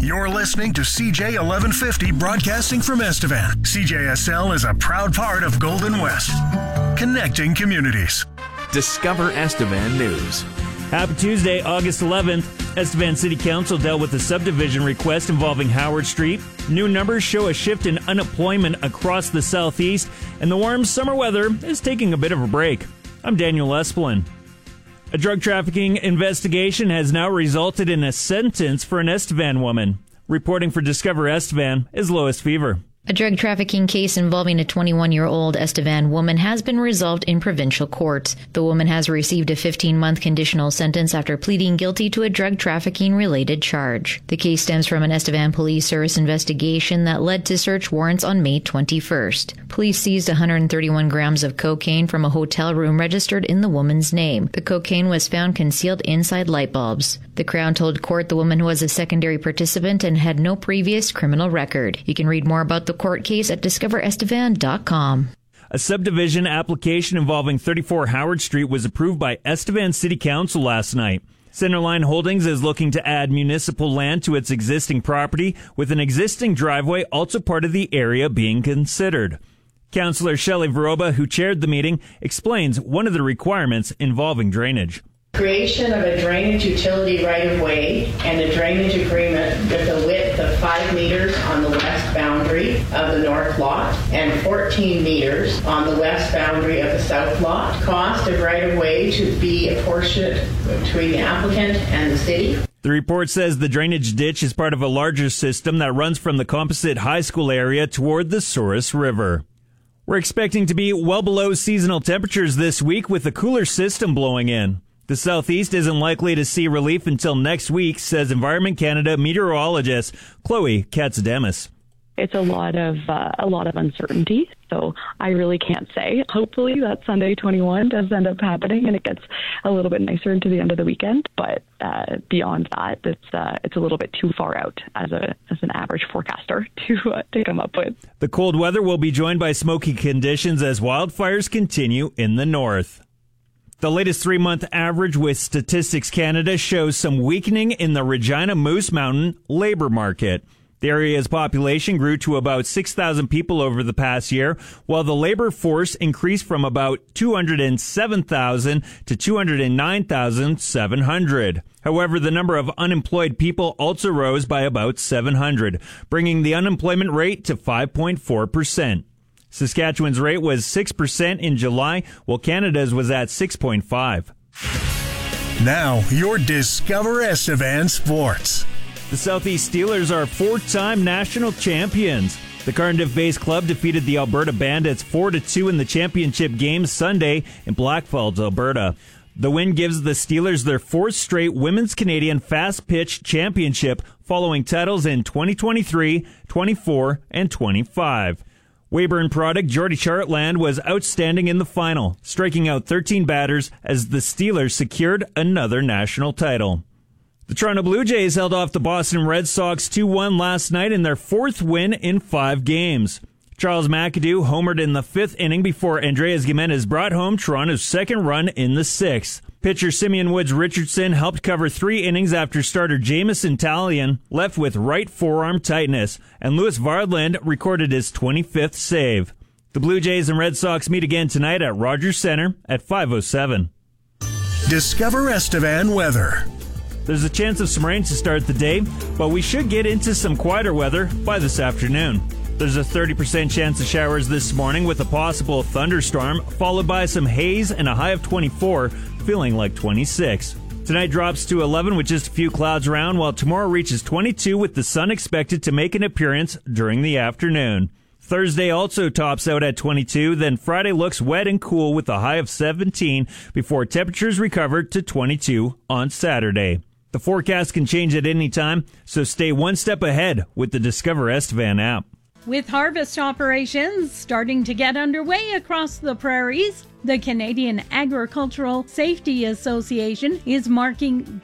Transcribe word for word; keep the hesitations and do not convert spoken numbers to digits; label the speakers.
Speaker 1: You're listening to C J eleven fifty broadcasting from Estevan. C J S L is a proud part of Golden West, connecting communities.
Speaker 2: Discover Estevan News.
Speaker 3: Happy Tuesday, August eleventh. Estevan City Council dealt with a subdivision request involving Howard Street. New numbers show a shift in unemployment across the southeast, and the warm summer weather is taking a bit of a break. I'm Daniel Esplin. A drug trafficking investigation has now resulted in a sentence for an Estevan woman. Reporting for Discover Estevan is Lois Fever.
Speaker 4: A drug trafficking case involving a twenty-one-year-old Estevan woman has been resolved in provincial court. The woman has received a fifteen-month conditional sentence after pleading guilty to a drug trafficking-related charge. The case stems from an Estevan Police Service investigation that led to search warrants on May twenty-first. Police seized one hundred thirty-one grams of cocaine from a hotel room registered in the woman's name. The cocaine was found concealed inside light bulbs. The Crown told court the woman was a secondary participant and had no previous criminal record. You can read more about the court case at discover estevan dot com.
Speaker 3: A subdivision application involving thirty-four Howard Street was approved by Estevan City Council last night. Centerline Holdings is looking to add municipal land to its existing property, with an existing driveway also part of the area being considered. Councillor Shelley Veroba, who chaired the meeting, explains one of the requirements involving drainage.
Speaker 5: Creation of a drainage utility right-of-way and a drainage agreement with a width of five meters on the west boundary of the north lot and fourteen meters on the west boundary of the south lot. Cost of right-of-way to be apportioned between the applicant and the city.
Speaker 3: The report says the drainage ditch is part of a larger system that runs from the Composite High School area toward the Souris River. We're expecting to be well below seasonal temperatures this week with a cooler system blowing in. The southeast isn't likely to see relief until next week, says Environment Canada meteorologist Chloe Katsademis.
Speaker 6: It's a lot of uh, a lot of uncertainty, so I really can't say. Hopefully that Sunday twenty-one does end up happening and it gets a little bit nicer into the end of the weekend. But uh, beyond that, it's uh, it's a little bit too far out as a as an average forecaster to uh, to come up with.
Speaker 3: The cold weather will be joined by smoky conditions as wildfires continue in the north. The latest three-month average with Statistics Canada shows some weakening in the Regina Moose Mountain labor market. The area's population grew to about six thousand people over the past year, while the labor force increased from about two hundred seven thousand to two hundred nine thousand seven hundred. However, the number of unemployed people also rose by about seven hundred, bringing the unemployment rate to five point four percent. Saskatchewan's rate was six percent in July, while Canada's was at six point five.
Speaker 1: Now, your Discover Estevan Sports.
Speaker 3: The Southeast Steelers are four-time national champions. The Cardiff-based club defeated the Alberta Bandits four to two in the championship game Sunday in Blackfalds, Alberta. The win gives the Steelers their fourth straight Women's Canadian Fast Pitch Championship, following titles in twenty twenty-three, twenty-four, and twenty-five. Weyburn product Geordie Chartland was outstanding in the final, striking out thirteen batters as the Steelers secured another national title. The Toronto Blue Jays held off the Boston Red Sox two one last night in their fourth win in five games. Charles McAdoo homered in the fifth inning before Andreas Gimenez brought home Toronto's second run in the sixth. Pitcher Simeon Woods Richardson helped cover three innings after starter Jamison Talion left with right forearm tightness, and Louis Varland recorded his twenty-fifth save. The Blue Jays and Red Sox meet again tonight at Rogers Centre at five oh seven.
Speaker 1: Discover Estevan weather.
Speaker 3: There's a chance of some rain to start the day, but we should get into some quieter weather by this afternoon. There's a thirty percent chance of showers this morning with a possible thunderstorm, followed by some haze and a high of twenty-four, feeling like twenty-six. Tonight drops to eleven with just a few clouds around, while tomorrow reaches twenty-two with the sun expected to make an appearance during the afternoon. Thursday also tops out at twenty-two, then Friday looks wet and cool with a high of seventeen before temperatures recover to twenty-two on Saturday. The forecast can change at any time, so stay one step ahead with the Discover Estevan app.
Speaker 7: With harvest operations starting to get underway across the prairies, the Canadian Agricultural Safety Association is marking